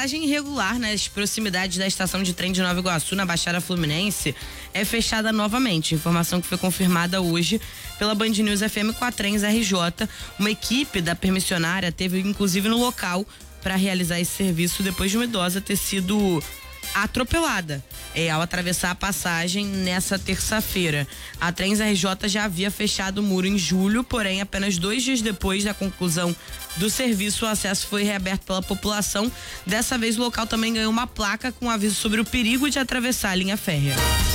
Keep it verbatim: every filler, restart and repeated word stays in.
passagem irregular nas proximidades da estação de trem de Nova Iguaçu, na Baixada Fluminense, é fechada novamente. Informação que foi confirmada hoje pela Band News F M com a Trens R J. Uma equipe da permissionária teve inclusive no local para realizar esse serviço depois de uma idosa ter sido atropelada é, ao atravessar a passagem nessa terça-feira. A Trens R J já havia fechado o muro em julho, porém apenas dois dias depois da conclusão do serviço, o acesso foi reaberto pela população. Dessa vez o local também ganhou uma placa com aviso sobre o perigo de atravessar a linha férrea.